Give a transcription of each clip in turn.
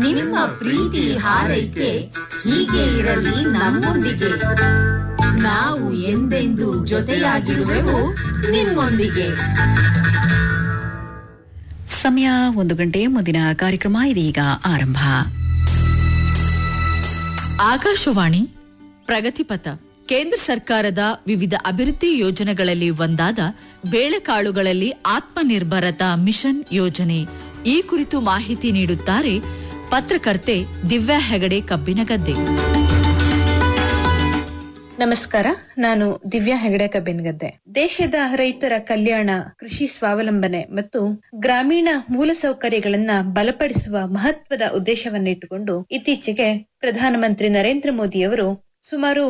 ನಿಮ್ಮ ಪ್ರೀತಿ ಹಾರೈಕೆ ಹೀಗೆ ಇರಲಿ ನಮ್ಮೊಂದಿಗೆ. ನಾವು ಎಂದೆಂದೂ ಜೊತೆಯಾಗಿರುವೆವು ನಿಮ್ಮೊಂದಿಗೆ. ಸಮಯ 1 ಗಂಟೆ. ಮುಂದಿನ ಕಾರ್ಯಕ್ರಮ ಇದೀಗ ಆರಂಭ. ಆಕಾಶವಾಣಿ ಪ್ರಗತಿಪಥ. ಕೇಂದ್ರ ಸರ್ಕಾರದ ವಿವಿಧ ಅಭಿವೃದ್ಧಿ ಯೋಜನೆಗಳಲ್ಲಿ ಒಂದಾದ ಬೇಳೆಕಾಳುಗಳಲ್ಲಿ ಆತ್ಮನಿರ್ಭರತಾ ಮಿಷನ್ ಯೋಜನೆ. ಈ ಕುರಿತು ಮಾಹಿತಿ ನೀಡುತ್ತಾರೆ ಪತ್ರಕರ್ತೆ ದಿವ್ಯಾ ಹೆಗಡೆ ಕಬ್ಬಿನಗದ್ದೆ. ನಮಸ್ಕಾರ, ನಾನು ದಿವ್ಯಾ ಹೆಗಡೆ ಕಬ್ಬಿನಗದ್ದೆ. ದೇಶದ ರೈತರ ಕಲ್ಯಾಣ, ಕೃಷಿ ಸ್ವಾವಲಂಬನೆ ಮತ್ತು ಗ್ರಾಮೀಣ ಮೂಲಸೌಕರ್ಯಗಳನ್ನ ಬಲಪಡಿಸುವ ಮಹತ್ವದ ಉದ್ದೇಶವನ್ನಿಟ್ಟುಕೊಂಡು ಇತ್ತೀಚೆಗೆ ಪ್ರಧಾನಮಂತ್ರಿ ನರೇಂದ್ರ ಮೋದಿಯವರು ಸುಮಾರು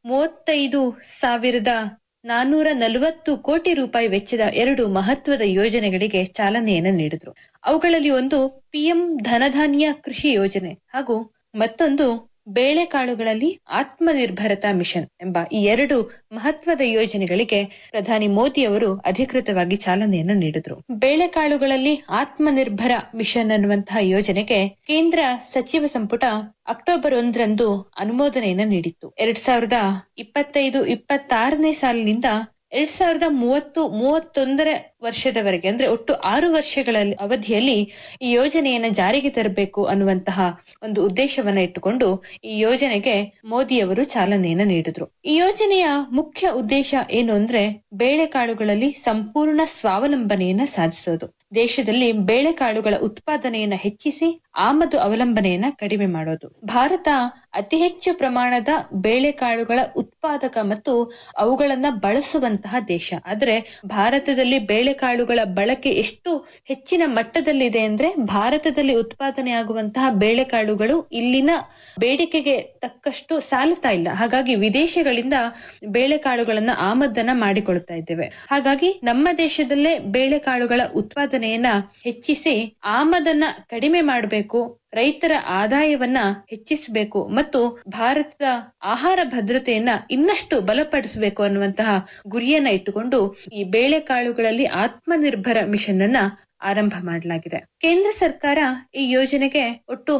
35,440 ಕೋಟಿ ರೂಪಾಯಿ ವೆಚ್ಚದ 2 ಮಹತ್ವದ ಯೋಜನೆಗಳಿಗೆ ಚಾಲನೆಯನ್ನು ನೀಡಿದ್ರು. ಅವುಗಳಲ್ಲಿ ಒಂದು ಪಿಎಂ ಧನಧಾನ್ಯ ಕೃಷಿ ಯೋಜನೆ ಹಾಗೂ ಮತ್ತೊಂದು ಬೇಳೆಕಾಳುಗಳಲ್ಲಿ ಆತ್ಮನಿರ್ಭರತಾ ಮಿಷನ್ ಎಂಬ ಈ 2 ಮಹತ್ವದ ಯೋಜನೆಗಳಿಗೆ ಪ್ರಧಾನಿ ಮೋದಿ ಅವರು ಅಧಿಕೃತವಾಗಿ ಚಾಲನೆಯನ್ನು ನೀಡಿದ್ರು. ಬೇಳೆಕಾಳುಗಳಲ್ಲಿ ಆತ್ಮನಿರ್ಭರ ಮಿಷನ್ ಅನ್ನುವಂತಹ ಯೋಜನೆಗೆ ಕೇಂದ್ರ ಸಚಿವ ಸಂಪುಟ ಅಕ್ಟೋಬರ್ 1ರಂದು ಅನುಮೋದನೆಯನ್ನು ನೀಡಿತ್ತು. 2025-26ನೇ ಸಾಲಿನಿಂದ 2030-31 ವರ್ಷದವರೆಗೆ ಅಂದ್ರೆ ಒಟ್ಟು 6 ವರ್ಷಗಳ ಅವಧಿಯಲ್ಲಿ ಈ ಯೋಜನೆಯನ್ನ ಜಾರಿಗೆ ತರಬೇಕು ಅನ್ನುವಂತಹ ಒಂದು ಉದ್ದೇಶವನ್ನ ಇಟ್ಟುಕೊಂಡು ಈ ಯೋಜನೆಗೆ ಮೋದಿಯವರು ಚಾಲನೆಯನ್ನ ನೀಡಿದ್ರು. ಈ ಯೋಜನೆಯ ಮುಖ್ಯ ಉದ್ದೇಶ ಏನು ಅಂದ್ರೆ ಬೇಳೆಕಾಳುಗಳಲ್ಲಿ ಸಂಪೂರ್ಣ ಸ್ವಾವಲಂಬನೆಯನ್ನ ಸಾಧಿಸೋದು. ದೇಶದಲ್ಲಿ ಬೇಳೆಕಾಳುಗಳ ಉತ್ಪಾದನೆಯನ್ನ ಹೆಚ್ಚಿಸಿ ಆಮದು ಅವಲಂಬನೆಯನ್ನ ಕಡಿಮೆ ಮಾಡೋದು. ಭಾರತ ಅತಿ ಹೆಚ್ಚು ಪ್ರಮಾಣದ ಬೇಳೆಕಾಳುಗಳ ಉತ್ಪಾದಕ ಮತ್ತು ಅವುಗಳನ್ನ ಬಳಸುವಂತಹ ದೇಶ. ಆದ್ರೆ ಭಾರತದಲ್ಲಿ ಬೇಳೆಕಾಳುಗಳ ಬಳಕೆ ಎಷ್ಟು ಹೆಚ್ಚಿನ ಮಟ್ಟದಲ್ಲಿದೆ ಅಂದ್ರೆ ಭಾರತದಲ್ಲಿ ಉತ್ಪಾದನೆ ಆಗುವಂತಹ ಬೇಳೆಕಾಳುಗಳು ಇಲ್ಲಿನ ಬೇಡಿಕೆಗೆ ತಕ್ಕಷ್ಟು ಸಾಲುತ್ತಾ ಇಲ್ಲ. ಹಾಗಾಗಿ ವಿದೇಶಗಳಿಂದ ಬೇಳೆಕಾಳುಗಳನ್ನ ಆಮದನ್ನ ಮಾಡಿಕೊಳ್ತಾ ಇದ್ದೇವೆ. ಹಾಗಾಗಿ ನಮ್ಮ ದೇಶದಲ್ಲೇ ಬೇಳೆಕಾಳುಗಳ ಉತ್ಪಾದನೆಯನ್ನ ಹೆಚ್ಚಿಸಿ ಆಮದನ್ನ ಕಡಿಮೆ ಮಾಡಬೇಕು, ರೈತರ ಆದಾಯವನ್ನ ಹೆಚ್ಚಿಸಬೇಕು ಮತ್ತು ಭಾರತದ ಆಹಾರ ಭದ್ರತೆಯನ್ನ ಇನ್ನಷ್ಟು ಬಲಪಡಿಸಬೇಕು ಅನ್ನುವಂತಹ ಗುರಿಯನ್ನ ಇಟ್ಟುಕೊಂಡು ಈ ಬೇಳೆಕಾಳುಗಳಲ್ಲಿ ಆತ್ಮನಿರ್ಭರ ಮಿಷನ್ ಅನ್ನ ಆರಂಭ ಮಾಡಲಾಗಿದೆ. ಕೇಂದ್ರ ಸರ್ಕಾರ ಈ ಯೋಜನೆಗೆ ಒಟ್ಟು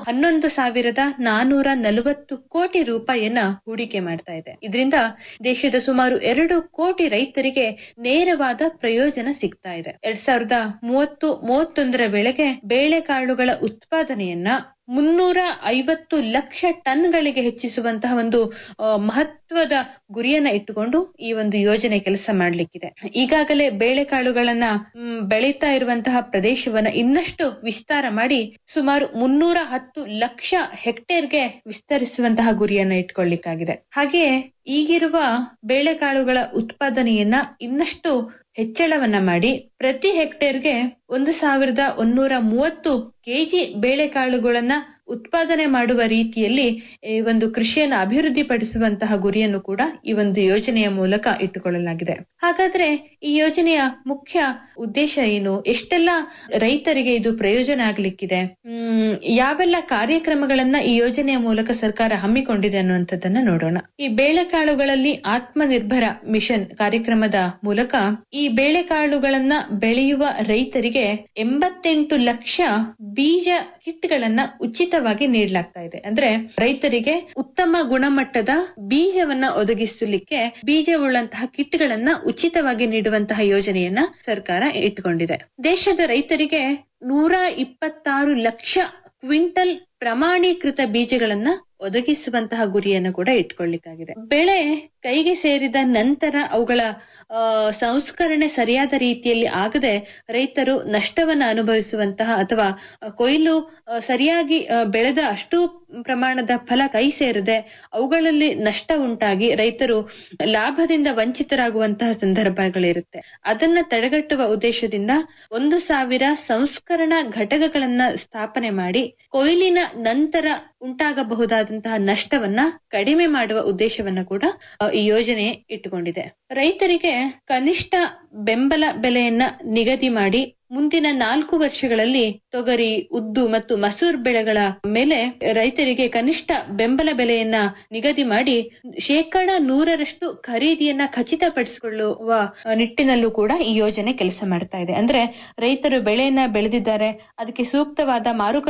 11,440 ಕೋಟಿ ರೂಪಾಯಿಯನ್ನ ಹೂಡಿಕೆ ಮಾಡ್ತಾ ಇದೆ. ಇದರಿಂದ ದೇಶದ ಸುಮಾರು 2 ಕೋಟಿ ರೈತರಿಗೆ ನೇರವಾದ ಪ್ರಯೋಜನ ಸಿಗ್ತಾ ಇದೆ. 2030-31 ವೇಳೆಗೆ ಬೇಳೆಕಾಳುಗಳ ಉತ್ಪಾದನೆಯನ್ನ 350 ಲಕ್ಷ ಟನ್ಗಳಿಗೆ ಹೆಚ್ಚಿಸುವಂತಹ ಒಂದು ಮಹತ್ವದ ಗುರಿಯನ್ನ ಇಟ್ಟುಕೊಂಡು ಈ ಒಂದು ಯೋಜನೆ ಕೆಲಸ ಮಾಡ್ಲಿಕ್ಕಿದೆ. ಈಗಾಗಲೇ ಬೇಳೆಕಾಳುಗಳನ್ನ ಬೆಳೀತಾ ಇರುವಂತಹ ಪ್ರದೇಶವನ್ನ ಇನ್ನಷ್ಟು ವಿಸ್ತಾರ ಮಾಡಿ ಸುಮಾರು 310 ಲಕ್ಷ ಹೆಕ್ಟೇರ್ಗೆ ವಿಸ್ತರಿಸುವಂತಹ ಗುರಿಯನ್ನ ಇಟ್ಕೊಳ್ಳಿಕ್ಕಾಗಿದೆ. ಹಾಗೆಯೇ ಈಗಿರುವ ಬೇಳೆಕಾಳುಗಳ ಉತ್ಪಾದನೆಯನ್ನ ಇನ್ನಷ್ಟು ಹೆಚ್ಚಳವನ್ನ ಮಾಡಿ ಪ್ರತಿ ಹೆಕ್ಟೇರ್ಗೆ 1,130 ಕೆಜಿ ಬೇಳೆಕಾಳುಗಳನ್ನ ಉತ್ಪಾದನೆ ಮಾಡುವ ರೀತಿಯಲ್ಲಿ ಈ ಒಂದು ಕೃಷಿಯನ್ನು ಅಭಿವೃದ್ಧಿ ಪಡಿಸುವಂತಹ ಗುರಿಯನ್ನು ಕೂಡ ಈ ಒಂದು ಯೋಜನೆಯ ಮೂಲಕ ಇಟ್ಟುಕೊಳ್ಳಲಾಗಿದೆ. ಹಾಗಾದ್ರೆ ಈ ಯೋಜನೆಯ ಮುಖ್ಯ ಉದ್ದೇಶ ಏನು? ಎಷ್ಟೆಲ್ಲ ರೈತರಿಗೆ ಇದು ಪ್ರಯೋಜನ ಆಗ್ಲಿಕ್ಕಿದೆ? ಯಾವೆಲ್ಲ ಕಾರ್ಯಕ್ರಮಗಳನ್ನ ಈ ಯೋಜನೆಯ ಮೂಲಕ ಸರ್ಕಾರ ಹಮ್ಮಿಕೊಂಡಿದೆ ಅನ್ನುವಂಥದ್ದನ್ನ ನೋಡೋಣ. ಈ ಬೇಳೆಕಾಳುಗಳಲ್ಲಿ ಆತ್ಮನಿರ್ಭರ ಮಿಷನ್ ಕಾರ್ಯಕ್ರಮದ ಮೂಲಕ ಈ ಬೇಳೆಕಾಳುಗಳನ್ನ ಬೆಳೆಯುವ ರೈತರಿಗೆ 88 ಲಕ್ಷ ಬೀಜ ಕಿಟ್ಗಳನ್ನ ಉಚಿತವಾಗಿ ನೀಡಲಾಗ್ತಾ ಇದೆ. ಅಂದ್ರೆ ರೈತರಿಗೆ ಉತ್ತಮ ಗುಣಮಟ್ಟದ ಬೀಜವನ್ನ ಒದಗಿಸಲಿಕ್ಕೆ ಬೀಜವುಳ್ಳಂತಹ ಕಿಟ್ಗಳನ್ನ ಉಚಿತವಾಗಿ ನೀಡುವಂತಹ ಯೋಜನೆಯನ್ನ ಸರ್ಕಾರ ಇಟ್ಟುಕೊಂಡಿದೆ. ದೇಶದ ರೈತರಿಗೆ 126 ಲಕ್ಷ ಕ್ವಿಂಟಲ್ ಪ್ರಮಾಣೀಕೃತ ಬೀಜಗಳನ್ನ ಒದಗಿಸುವಂತಹ ಗುರಿಯನ್ನು ಕೂಡ ಇಟ್ಕೊಳ್ಳಿಕ್ಕಾಗಿದೆ. ಬೆಳೆ ಕೈಗೆ ಸೇರಿದ ನಂತರ ಅವುಗಳ ಸಂಸ್ಕರಣೆ ಸರಿಯಾದ ರೀತಿಯಲ್ಲಿ ಆಗದೆ ರೈತರು ನಷ್ಟವನ್ನ ಅನುಭವಿಸುವಂತಹ ಅಥವಾ ಕೊಯ್ಲು ಸರಿಯಾಗಿ ಬೆಳೆದ ಅಷ್ಟು ಪ್ರಮಾಣದ ಫಲ ಕೈ ಸೇರದೆ ಅವುಗಳಲ್ಲಿ ನಷ್ಟ ಉಂಟಾಗಿ ರೈತರು ಲಾಭದಿಂದ ವಂಚಿತರಾಗುವಂತಹ ಸಂದರ್ಭಗಳಿರುತ್ತೆ. ಅದನ್ನ ತಡೆಗಟ್ಟುವ ಉದ್ದೇಶದಿಂದ 1,000 ಸಂಸ್ಕರಣಾ ಘಟಕಗಳನ್ನ ಸ್ಥಾಪನೆ ಮಾಡಿ ಕೊಯ್ಲಿನ ನಂತರ ಉಂಟಾಗಬಹುದಾದಂತಹ ನಷ್ಟವನ್ನ ಕಡಿಮೆ ಮಾಡುವ ಉದ್ದೇಶವನ್ನ ಕೂಡ ಈ ಯೋಜನೆ ಇಟ್ಟುಕೊಂಡಿದೆ. ರೈತರಿಗೆ ಕನಿಷ್ಠ ಬೆಂಬಲ ಬೆಲೆಯನ್ನ ನಿಗದಿ ಮಾಡಿ ಮುಂದಿನ 4 ವರ್ಷಗಳಲ್ಲಿ ತೊಗರಿ, ಉದ್ದು ಮತ್ತು ಮಸೂರ್ ಬೆಳೆಗಳ ಮೇಲೆ ರೈತರಿಗೆ ಕನಿಷ್ಠ ಬೆಂಬಲ ಬೆಲೆಯನ್ನ ನಿಗದಿ ಮಾಡಿ 100% ಖರೀದಿಯನ್ನ ಖಚಿತಪಡಿಸಿಕೊಳ್ಳುವ ನಿಟ್ಟಿನಲ್ಲೂ ಕೂಡ ಈ ಯೋಜನೆ ಕೆಲಸ ಮಾಡ್ತಾ ಇದೆ. ಅಂದ್ರೆ ರೈತರು ಬೆಳೆಯನ್ನ ಬೆಳೆದಿದ್ದಾರೆ, ಅದಕ್ಕೆ ಸೂಕ್ತವಾದ ಮಾರುಕಟ್ಟೆ